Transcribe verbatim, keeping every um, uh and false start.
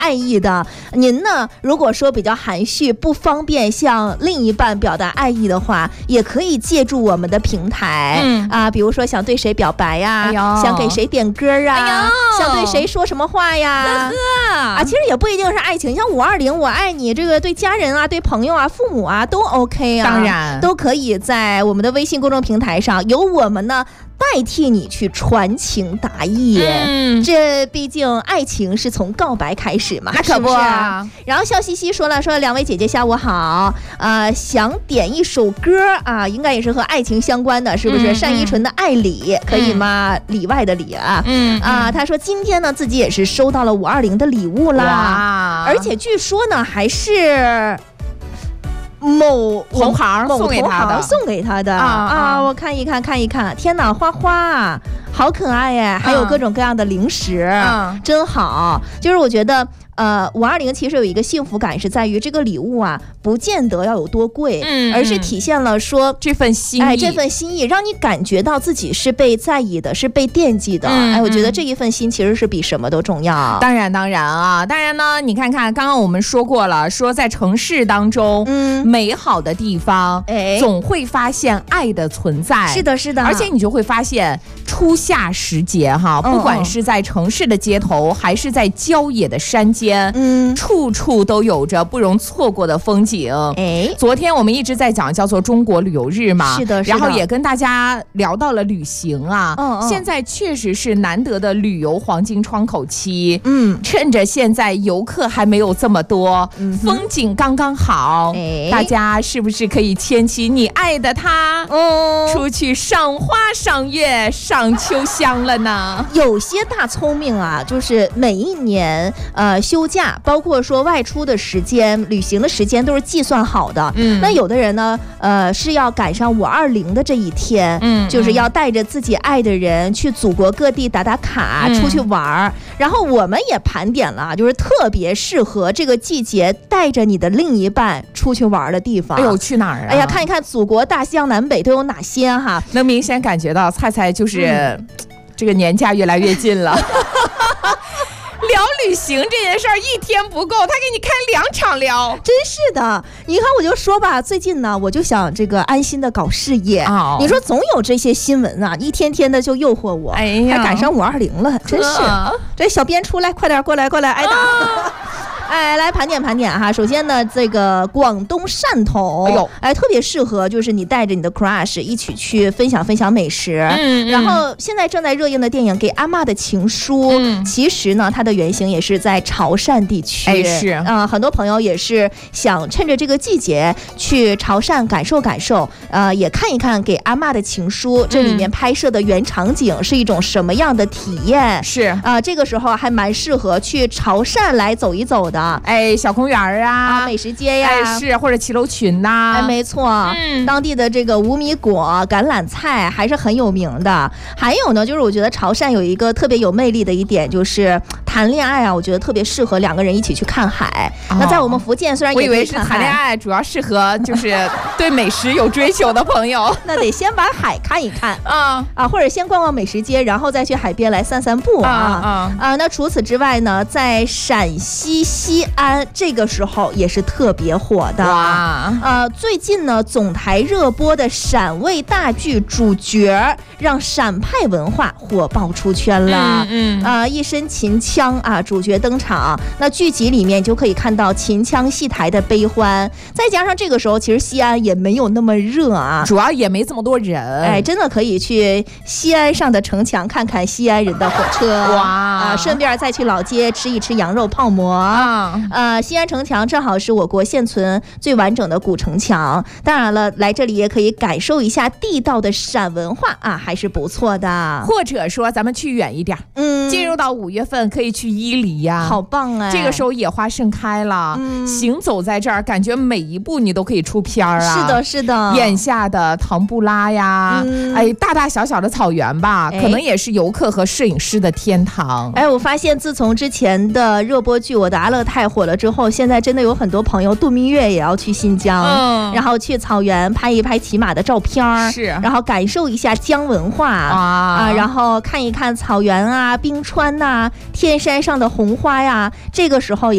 爱意的。您呢，如果说比较含蓄，不方便向另一半表达爱意的话，也可以借助我们的平台，嗯啊，比如说想对谁表白呀、哎，想给谁点歌啊，哎、想对谁说什么话呀，呵呵啊，其实也不一定是爱情，像五二零我爱你，这个对家人啊、对朋友啊、父母啊都 OK 啊， 当然都可以在我们的微信公众平台上，由我们呢代替你去传情达意，嗯，这毕竟爱情是从告白开始嘛， 那可不啊。 然后笑嘻嘻说了，说两位姐姐下午好，呃，想点一首歌啊，应该也是和爱情相关的，是不是？嗯、单依纯的《爱里》可以吗？嗯、里外的里啊，嗯啊，他说今天呢自己也是收到了五二零的礼物啦，而且据说呢还是。某同行送给他的， 送给他的 啊, 啊！我看一看，看一看，天哪，花花好可爱哎，还有各种各样的零食，嗯、真好。就是我觉得。呃，五二零其实有一个幸福感，是在于这个礼物啊，不见得要有多贵，嗯，而是体现了说这份心意， 哎，这份心意让你感觉到自己是被在意的，是被惦记的，嗯、哎，我觉得这一份心其实是比什么都重要。 当然，当然啊，当然呢，你看看，刚刚我们说过了，说在城市当中，嗯，美好的地方，哎，总会发现爱的存在。 是的，是的， 而且你就会发现，初夏时节哈，不管是在城市的街头，嗯、还是在郊野的山间。嗯，处处都有着不容错过的风景。哎，昨天我们一直在讲叫做中国旅游日嘛， 是的，是的，然后也跟大家聊到了旅行啊。嗯嗯，现在确实是难得的旅游黄金窗口期。嗯，趁着现在游客还没有这么多，嗯、风景刚刚好，哎，大家是不是可以牵起你爱的他，嗯，出去赏花、赏月、赏秋香了呢？ 有些大聪明啊，就是每一年呃休假，包括说外出的时间、旅行的时间都是计算好的。嗯，那有的人呢，呃，是要赶上五二零的这一天，嗯，就是要带着自己爱的人去祖国各地打打卡，嗯、出去玩。然后我们也盘点了，就是特别适合这个季节带着你的另一半出去玩的地方。 哎呦，去哪儿啊？ 哎呀，看一看祖国大西洋南北都有哪些哈？ 能明显感觉到菜菜就是、嗯、这个年假越来越近了。聊旅行这件事儿一天不够，他给你开两场聊， 真是的。你看，我就说吧，最近呢，我就想这个安心的搞事业。哦、你说总有这些新闻啊，一天天的就诱惑我，哎呀，还赶上五二零了，真是。这小编出来，快点过来，过来挨打。啊哎，来盘点盘点哈。首先呢，这个广东汕头，哎呦，哎，特别适合就是你带着你的 crush 一起去分享分享美食。嗯，然后现在正在热映的电影《给阿嬷的情书》，嗯，其实呢，它的原型也是在潮汕地区。 哎，是啊、 呃，很多朋友也是想趁着这个季节去潮汕感受感受，呃，也看一看《给阿嬷的情书》这里面拍摄的原场景是一种什么样的体验。 是啊、 呃，这个时候还蛮适合去潮汕来走一走的。 哎，小公园啊， 啊，美食街呀， 哎是，或者骑楼群呐、啊， 哎，没错，嗯，当地的这个无米果、橄榄菜还是很有名的。还有呢，就是我觉得潮汕有一个特别有魅力的一点，就是谈恋爱啊，我觉得特别适合两个人一起去看海。哦、那在我们福建，虽然也我以为是谈恋爱，主要适合就是对美食有追求的朋友， 那得先把海看一看啊啊，或者先逛逛美食街，然后再去海边来散散步啊啊啊。那除此之外呢，在陕西西安这个时候也是特别火的哇！呃，最近呢，总台热播的陕味大剧主角让陕派文化火爆出圈了。嗯，啊、嗯呃，一身秦腔啊，主角登场。那剧集里面就可以看到秦腔戏台的悲欢，再加上这个时候其实西安也没有那么热啊， 主要也没这么多人。 哎，真的可以去西安上的城墙看看西安人的火车哇！啊、呃，顺便再去老街吃一吃羊肉泡馍啊。呃，西安城墙正好是我国现存最完整的古城墙，当然了，来这里也可以感受一下地道的陕文化啊，还是不错的。 或者说咱们去远一点，嗯，进入到五月份可以去伊犁呀、啊， 好棒哎！ 这个时候野花盛开了，嗯、行走在这儿，感觉每一步你都可以出片儿啊。 是的，是的。 眼下的唐布拉呀，嗯、哎，大大小小的草原吧，可能也是游客和摄影师的天堂。 哎，我发现自从之前的热播剧《我的阿勒泰》火了之后，现在真的有很多朋友度蜜月也要去新疆，嗯，然后去草原拍一拍骑马的照片，是，然后感受一下疆文化啊，啊然后看一看草原啊、冰川呐、啊、天山上的红花呀，这个时候也